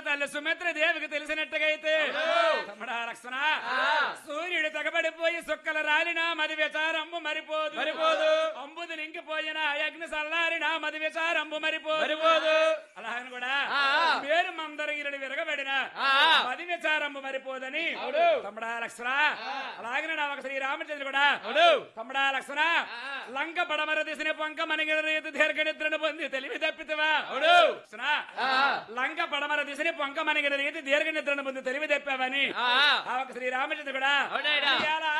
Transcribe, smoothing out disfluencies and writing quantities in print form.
తల్లి సుమిత్ర దేవికి తెలిసినట్టుగా అయితే తమ్ముడా లక్ష్మణ సూర్యుడు తగబడిపోయి సుక్కల రాలినా మది విచారంబు మరిపోదు అంబుది నింకిపోయిన అగ్ని సల్లారినా మది విచారంబు మరిపోదు అలాగని కూడా పేరు మందరగిరిని విరగబడిన మది విచారంబు మరిపోదని తమ్ముడా లక్ష్మణ అలాగనే నా ఒక శ్రీరామచంద్రుడు కూడా తమ్ముడా లక్ష్మణ లంక పడమర దిశని పొంక మనగిరి రీతి దీర్ఘ నిద్రను పొంది తెలివి తప్పితవా లంక పడమర దిశని పొంక మనగిరి రీతి దీర్ఘ నిద్రను పొంది తెలివి తప్పావని ఆ ఒక శ్రీరామచంద్రుడు కూడా